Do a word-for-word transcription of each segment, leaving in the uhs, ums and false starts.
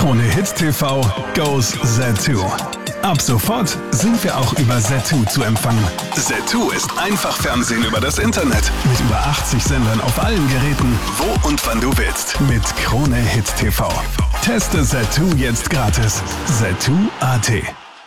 Krone Hit T V goes Zattoo. Ab sofort sind wir auch über Zattoo zu empfangen. Zattoo ist einfach Fernsehen über das Internet. Mit über achtzig Sendern auf allen Geräten, wo und wann du willst. Mit Krone Hit T V. Teste Zattoo jetzt gratis. Zattoo Punkt a t.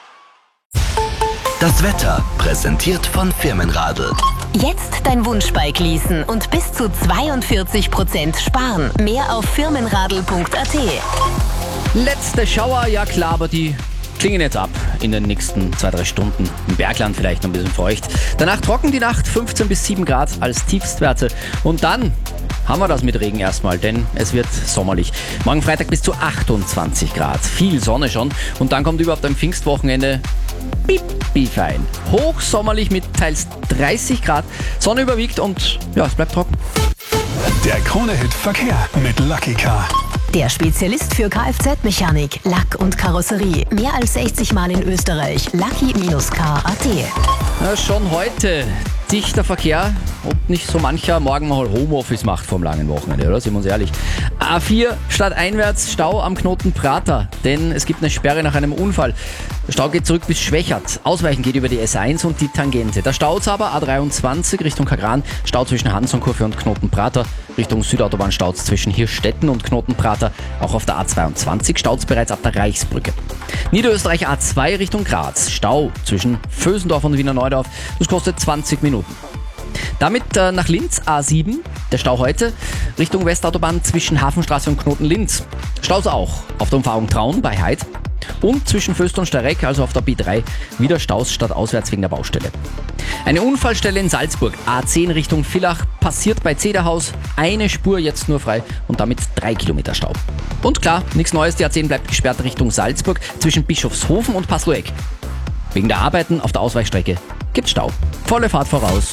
Das Wetter präsentiert von Firmenradl. Jetzt dein Wunschbike leasen und bis zu zweiundvierzig Prozent sparen. Mehr auf firmenradl punkt a t. Letzte Schauer, ja klar, aber die klingen jetzt ab in den nächsten zwei, drei Stunden. Im Bergland vielleicht noch ein bisschen feucht. Danach trocken die Nacht, fünfzehn bis sieben Grad als Tiefstwerte. Und dann haben wir das mit Regen erstmal, denn es wird sommerlich. Morgen Freitag bis zu achtundzwanzig Grad. Viel Sonne schon. Und dann kommt überhaupt ein Pfingstwochenende pipi fein. Hochsommerlich mit teils dreißig Grad. Sonne überwiegt und ja, es bleibt trocken. Der Krone Hit Verkehr mit Lucky Car. Der Spezialist für Kfz-Mechanik, Lack und Karosserie. Mehr als sechzig Mal in Österreich. Lucky Car punkt a t. Ja, schon heute dichter Verkehr und nicht so mancher morgen mal Homeoffice macht vom langen Wochenende, oder? Sind wir uns ehrlich. A vier stadteinwärts Stau am Knoten Prater, denn es gibt eine Sperre nach einem Unfall. Der Stau geht zurück bis Schwächert. Ausweichen geht über die S eins und die Tangente. Der Stau ist aber A dreiundzwanzig Richtung Kagran, Stau zwischen Hansonkurve und Knoten Prater. Richtung Südautobahn staut zwischen Hirstetten und Knoten Prater. Auch auf der A zweiundzwanzig staut es bereits ab der Reichsbrücke. Niederösterreich A zwei Richtung Graz. Stau zwischen Vösendorf und Wiener Neudorf. Das kostet zwanzig Minuten. Damit äh, nach Linz A sieben, der Stau heute, Richtung Westautobahn zwischen Hafenstraße und Knoten Linz. Staus auch auf der Umfahrung Traun bei Heid und zwischen Föst und Steyrek, also auf der B drei, wieder Staus statt auswärts wegen der Baustelle. Eine Unfallstelle in Salzburg, A zehn Richtung Villach, passiert bei Zederhaus, eine Spur jetzt nur frei und damit drei Kilometer Stau. Und klar, nichts Neues, die A zehn bleibt gesperrt Richtung Salzburg zwischen Bischofshofen und Passloeck. Wegen der Arbeiten auf der Ausweichstrecke gibt's Stau. Volle Fahrt voraus.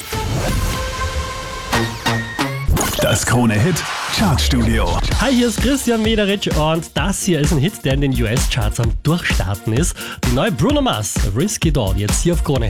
Das Krone Hit Chartstudio. Hi, hier ist Christian Mederich und das hier ist ein Hit, der in den U S-Charts am Durchstarten ist. Die neue Bruno Mars, Risky Doll, jetzt hier auf Krone.